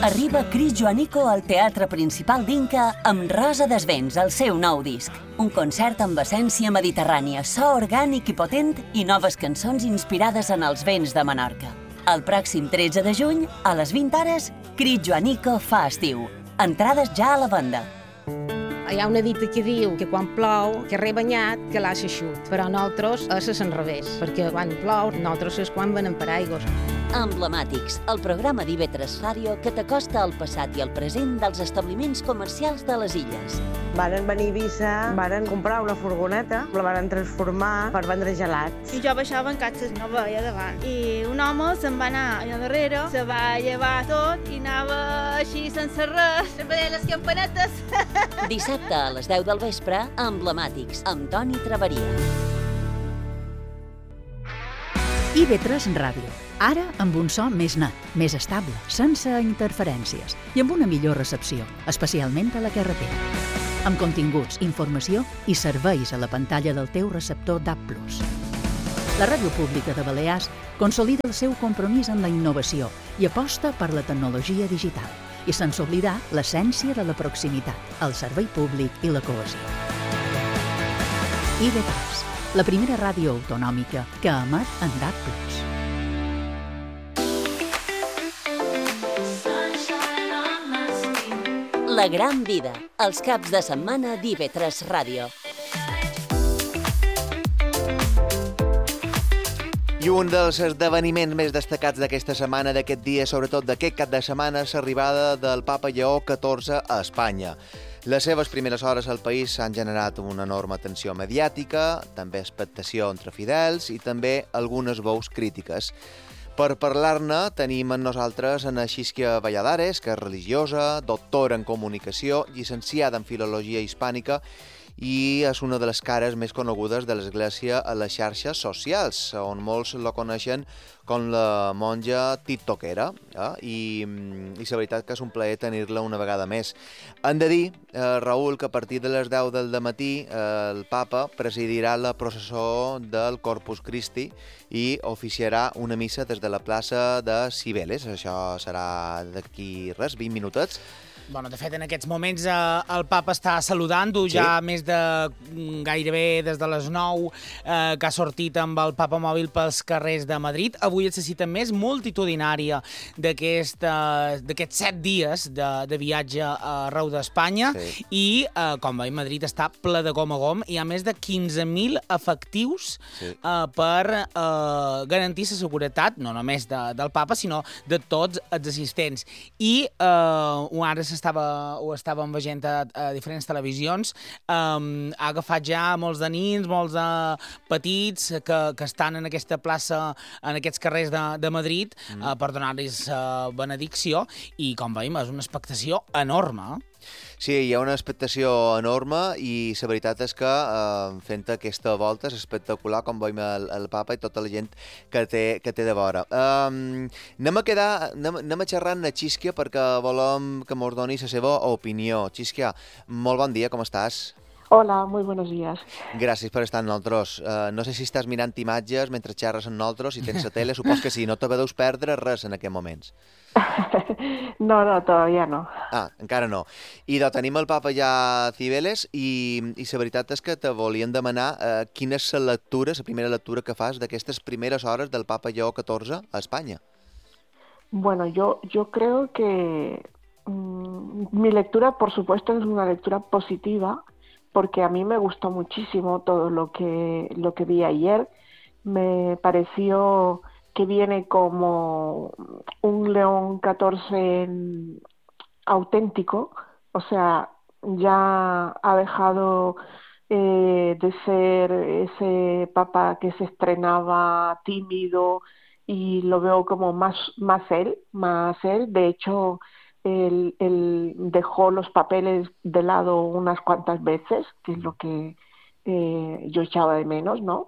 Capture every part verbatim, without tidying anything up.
Arriba Cris Joanico al Teatre Principal d'Inca amb Rosa Desvens, el seu nou disc. Un concert amb essència mediterrània, so orgànic i potent i noves cançons inspirades en els vents de Menorca. El pròxim tretze de juny, a les vint hores, Cris Joanico fa estiu. Entrades ja a la venda. Hi ha una dita que diu que quan plou, que rebanyat, que l'ha xut. Però nosaltres és a l'enrevés, perquè quan plou, nosaltres és quan venen per aigües. Emblemàtics, el programa d'I V tres Ràdio que t'acosta al passat i al present dels establiments comercials de les illes. Varen venir a Eivissa, varen comprar una furgoneta, la varen transformar per vendre gelats. I jo baixava en catxes, no veia davant. I un home se'n va anar allà darrere, se va llevar tot i anava així sense res. Sempre deia les campanetes. Dissabte a les deu del vespre, Emblemàtics, amb Toni Traveria. I V tres Ràdio. Ara amb un so més net, més estable, sense interferències i amb una millor recepció, especialment a la carretera. Amb continguts, informació i serveis a la pantalla del teu receptor D A B plus. La Ràdio Pública de Balears consolida el seu compromís amb la innovació i aposta per la tecnologia digital i sense oblidar l'essència de la proximitat, el servei públic i la cohesió. I V tres, la primera ràdio autonòmica que emet en D A B plus. La gran vida, els caps de setmana d'I V tres Ràdio. I un dels esdeveniments més destacats d'aquesta setmana, d'aquest dia, sobretot d'aquest cap de setmana, és l'arribada del Papa Lleó catorze a Espanya. Les seves primeres hores al país s'han generat una enorme tensió mediàtica, també expectació entre fidels i també algunes veus crítiques. Per parlar-ne tenim amb nosaltres en Xisquia Valladares, que és religiosa, doctora en comunicació, llicenciada en filologia hispànica i és una de les cares més conegudes de l'Església a les xarxes socials, on molts la coneixen com la monja tiktokera, eh? I, i la veritat que és un plaer tenir-la una vegada més. Hem de dir, eh, Raül, que a partir de les deu del matí eh, el papa presidirà la processó del Corpus Christi i oficiarà una missa des de la plaça de Cibeles. Això serà d'aquí res, vint minutets. Bueno, de fet, en aquests moments eh, el papa està saludant-ho sí. Ja més de gairebé des de les nou eh, que ha sortit amb el papa mòbil pels carrers de Madrid. Avui és la cita més multitudinària d'aquests eh, set dies de, de viatge arreu d'Espanya sí. I, eh, com veiem, Madrid està ple de gom a gom. Hi ha més de quinze mil efectius sí. eh, per eh, garantir la seguretat, no només de, del papa, sinó de tots els assistents. I eh, ara Estava, ho estàvem veient a, a diferents televisions, um, ha agafat ja molts de nins, molts de petits que, que estan en aquesta plaça, en aquests carrers de, de Madrid, mm. uh, per donar-los uh, benedicció, i com veiem és una expectació enorme. Sí, hi ha una expectació enorme i la veritat és que eh, fent aquesta volta és espectacular com veiem el, el papa i tota la gent que té, que té de vora. Um, anem a quedar, anem, anem a xerrar amb la Xisquia perquè volem que ens doni la seva opinió. Xisquia, molt bon dia, com estàs? Hola, muy buenos días. Gràcies per estar amb nosaltres. Uh, no sé si estàs mirant imatges mentre xerres amb nosaltres, si tens la tele, supos que sí, no te deus perdre res en aquests moments. No, no, todavía no. Ah, encara no. I doncs tenim el papa ja a Cibeles i, i la veritat és que te volien demanar eh, quina és la lectura, la primera lectura que fas d'aquestes primeres hores del papa Lleó catorze a Espanya. Bueno, yo, yo creo que mmm, mi lectura, por supuesto, es una lectura positiva, porque a mí me gustó muchísimo todo lo que, lo que vi ayer. Me pareció que viene como un León catorce auténtico, o sea, ya ha dejado eh, de ser ese papa que se estrenaba tímido y lo veo como más, más él, más él. De hecho, Él, él dejó los papeles de lado unas cuantas veces, que es lo que eh, yo echaba de menos, ¿no?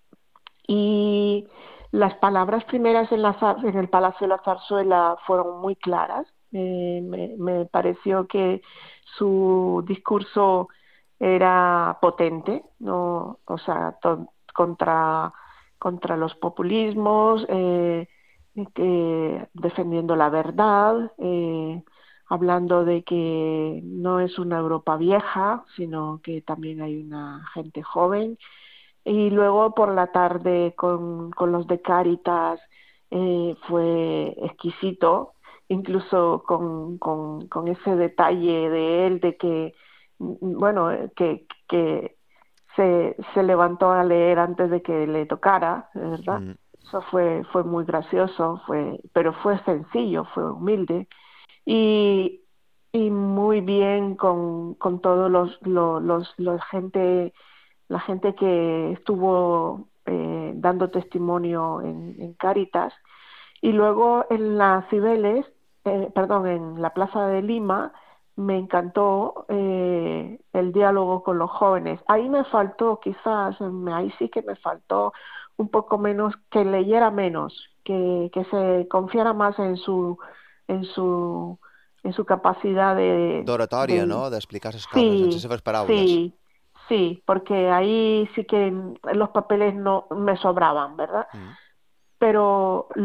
Y las palabras primeras en, la, en el Palacio de la Zarzuela fueron muy claras. Eh, me, me pareció que su discurso era potente, ¿no? O sea, to, contra, contra los populismos, eh, que, defendiendo la verdad, eh, hablando de que no es una Europa vieja, sino que también hay una gente joven. Y luego por la tarde con, con los de Cáritas eh, fue exquisito, incluso con, con, con ese detalle de él, de que, bueno, que, que se, se levantó a leer antes de que le tocara, ¿verdad? Mm. Eso fue, fue muy gracioso, fue, pero fue sencillo, fue humilde. Y, y muy bien con, con todos los, los, los, los gente... la gente que estuvo eh, dando testimonio en, en Cáritas, y luego en la Cibeles, eh, perdón, en la Plaza de Lima, me encantó eh, el diálogo con los jóvenes. Ahí me faltó, quizás, ahí sí que me faltó un poco menos, que leyera menos, que, que se confiara más en su, en su, en su capacidad de... D'oratòria, de... no? D'explicar les coses, sí, en les seves paraules. Sí, sí, porque ahí sí que los papeles no me sobraban, ¿verdad? Mm. Pero